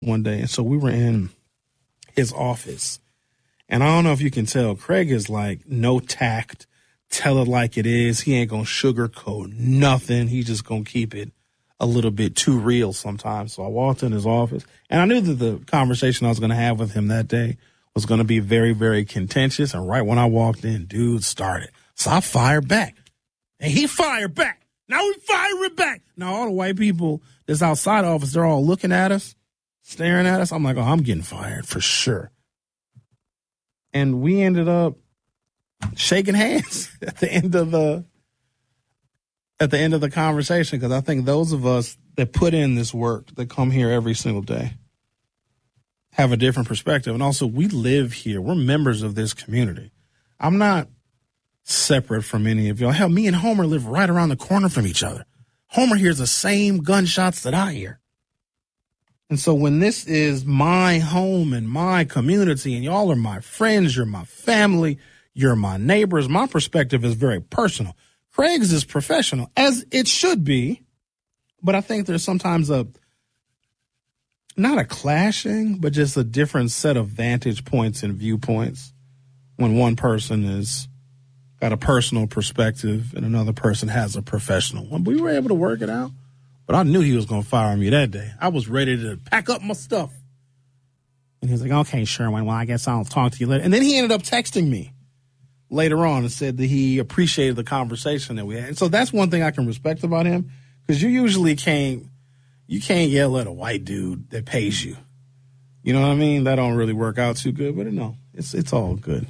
one day. And so we were in his office. And I don't know if you can tell, Craig is like no tact, tell it like it is. He ain't going to sugarcoat nothing. He just going to keep it a little bit too real sometimes. So I walked in his office, and I knew that the conversation I was going to have with him that day was going to be very, very contentious. And right when I walked in, dude started. So I fired back. And he fired back. Now we fire it back. Now all the white people that's outside the office, they're all looking at us, staring at us. I'm like, oh, I'm getting fired for sure. And we ended up shaking hands at the end of the conversation, because I think those of us that put in this work, that come here every single day, have a different perspective. And also, we live here. We're members of this community. I'm not separate from any of y'all. Hell, me and Homer live right around the corner from each other. Homer hears the same gunshots that I hear. And so when this is my home and my community, and y'all are my friends, you're my family, you're my neighbors, my perspective is very personal. Craig's is professional, as it should be. But I think there's sometimes not a clashing, but just a different set of vantage points and viewpoints when one person is got a personal perspective and another person has a professional one. But we were able to work it out. But I knew he was going to fire me that day. I was ready to pack up my stuff. And he was like, okay, Sherwin, well, I guess I'll talk to you later. And then he ended up texting me later on and said that he appreciated the conversation that we had. And so that's one thing I can respect about him, because you usually can't yell at a white dude that pays you. You know what I mean? That don't really work out too good, but no, it's all good.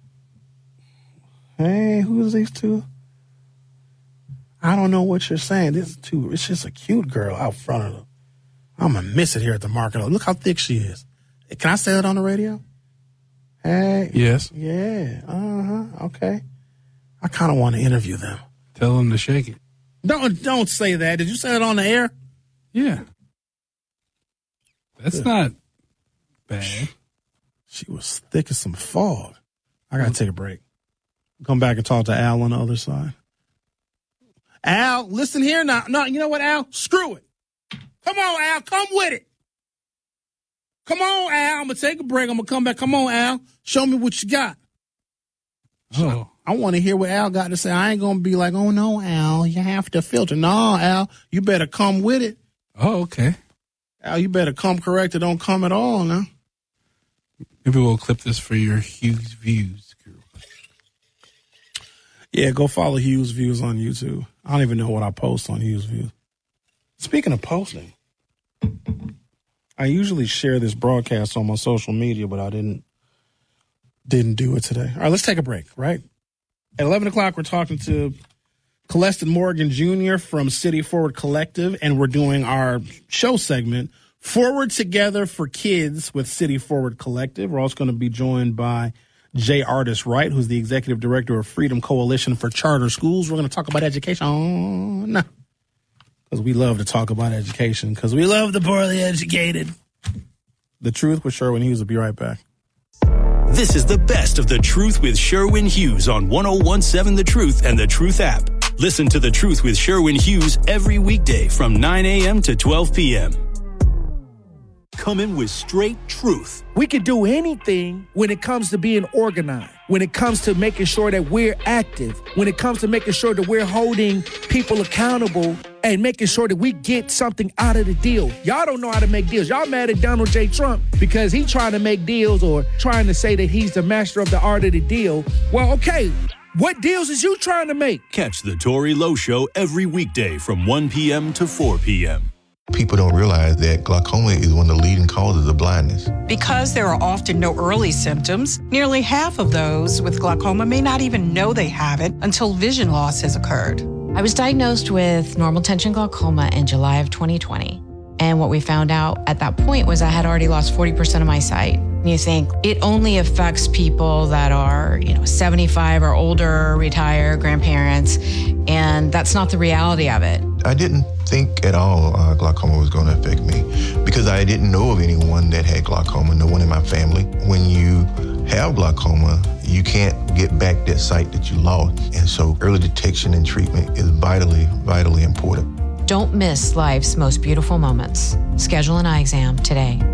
Hey, who is these two? I don't know what you're saying. It's just a cute girl out front of them. I'm going to miss it here at the market. Look how thick she is. Can I say that on the radio? Hey. Yes. Yeah. Okay. I kind of want to interview them. Tell them to shake it. Don't say that. Did you say that on the air? Yeah. That's not bad. She was thick as some fog. I got to take a break. Come back and talk to Al on the other side. Al, listen here now. No, you know what, Al? Screw it. Come on, Al. Come with it. Come on, Al. I'm going to take a break. I'm going to come back. Come on, Al. Show me what you got. Oh. I want to hear what Al got to say. I ain't going to be like, oh, no, Al, you have to filter. No, Al, you better come with it. Oh, okay. Al, you better come correct or don't come at all now. Maybe we'll clip this for your Hughes Views group. Yeah, go follow Hughes Views on YouTube. I don't even know what I post on Hughes Views. Speaking of posting, I usually share this broadcast on my social media, but I didn't do it today. All right, let's take a break, right? At 11 o'clock, we're talking to Coleston Morgan Jr. from City Forward Collective, and we're doing our show segment, Forward Together for Kids with City Forward Collective. We're also going to be joined by Jay Artis Wright, who's the executive director of Freedom Coalition for Charter Schools. We're going to talk about education. No. Because we love to talk about education, because we love the poorly educated. The Truth with Sherwin Hughes will be right back. This is the best of The Truth with Sherwin Hughes on 101.7 The Truth and The Truth app. Listen to The Truth with Sherwin Hughes every weekday from 9 a.m. to 12 p.m. Coming with straight truth. We can do anything when it comes to being organized, when it comes to making sure that we're active, when it comes to making sure that we're holding people accountable and making sure that we get something out of the deal. Y'all don't know how to make deals. Y'all mad at Donald J. Trump because he's trying to make deals or trying to say that he's the master of the art of the deal. Well, okay, what deals is you trying to make? Catch the Tory Lowe Show every weekday from 1 p.m. to 4 p.m. People don't realize that glaucoma is one of the leading causes of blindness. Because there are often no early symptoms, nearly half of those with glaucoma may not even know they have it until vision loss has occurred. I was diagnosed with normal tension glaucoma in July of 2020. And what we found out at that point was I had already lost 40% of my sight. And you think it only affects people that are, 75 or older, retired, grandparents, and that's not the reality of it. I didn't think at all glaucoma was going to affect me because I didn't know of anyone that had glaucoma, no one in my family. When you have glaucoma, you can't get back that sight that you lost. And so early detection and treatment is vitally, vitally important. Don't miss life's most beautiful moments. Schedule an eye exam today.